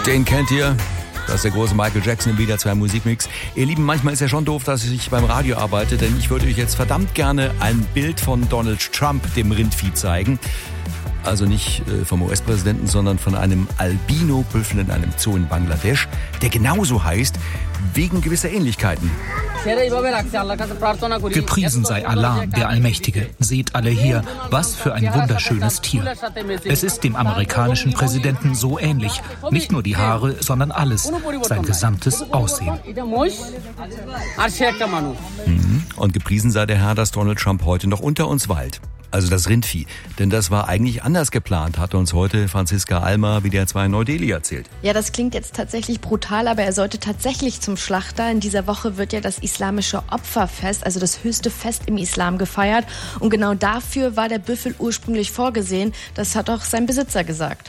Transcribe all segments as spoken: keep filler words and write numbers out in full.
Den kennt ihr. Das ist der große Michael Jackson im WDR zwei Musikmix. Ihr Lieben, manchmal ist ja schon doof, dass ich beim Radio arbeite, denn ich würde euch jetzt verdammt gerne ein Bild von Donald Trump, dem Rindvieh, zeigen. Also nicht vom U S-Präsidenten, sondern von einem Albino-Büffel in einem Zoo in Bangladesch, der genauso heißt, wegen gewisser Ähnlichkeiten. Gepriesen sei Allah, der Allmächtige. Seht alle hier, was für ein wunderschönes Tier. Es ist dem amerikanischen Präsidenten so ähnlich. Nicht nur die Haare, sondern alles, sein gesamtes Aussehen. Mhm. Und gepriesen sei der Herr, dass Donald Trump heute noch unter uns weilt. Also das Rindvieh. Denn das war eigentlich anders geplant, hat uns heute Franziska Almer, W D R zwei Neu-Delhi, erzählt. Ja, das klingt jetzt tatsächlich brutal, aber er sollte tatsächlich zum Schlachter. In dieser Woche wird ja das islamische Opferfest, also das höchste Fest im Islam, gefeiert. Und genau dafür war der Büffel ursprünglich vorgesehen. Das hat auch sein Besitzer gesagt.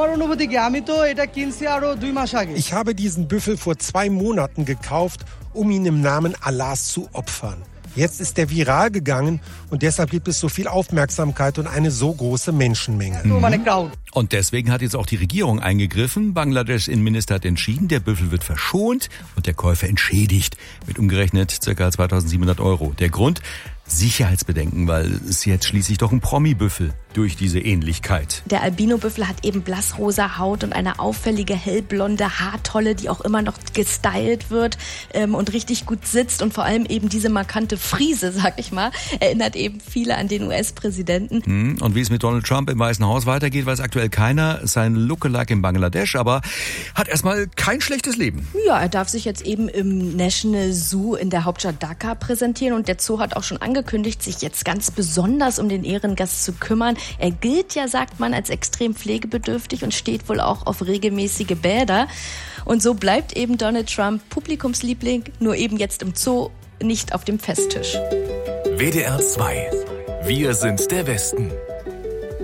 Ich habe diesen Büffel vor zwei Monaten gekauft, um ihn im Namen Allahs zu opfern. Jetzt ist er viral gegangen und deshalb gibt es so viel Aufmerksamkeit und eine so große Menschenmenge. Mhm. Und deswegen hat jetzt auch die Regierung eingegriffen. Bangladeschs Innenminister hat entschieden, der Büffel wird verschont und der Käufer entschädigt mit umgerechnet ca. zweitausendsiebenhundert Euro. Der Grund? Sicherheitsbedenken, weil es jetzt schließlich doch ein Promi-Büffel durch diese Ähnlichkeit. Der Albino-Büffel hat eben blassrosa Haut und eine auffällige hellblonde Haartolle, die auch immer noch gestylt wird ähm, und richtig gut sitzt. Und vor allem eben diese markante Frise, sag ich mal, erinnert eben viele an den U S-Präsidenten. Hm, und wie es mit Donald Trump im Weißen Haus weitergeht, weiß aktuell keiner. Sein Lookalike in Bangladesch, aber hat erstmal kein schlechtes Leben. Ja, er darf sich jetzt eben im National Zoo in der Hauptstadt Dhaka präsentieren und der Zoo hat auch schon angekündigt, angekündigt, sich jetzt ganz besonders um den Ehrengast zu kümmern. Er gilt ja, sagt man, als extrem pflegebedürftig und steht wohl auch auf regelmäßige Bäder. Und so bleibt eben Donald Trump Publikumsliebling, nur eben jetzt im Zoo, nicht auf dem Festtisch. W D R zwei. Wir sind der Westen.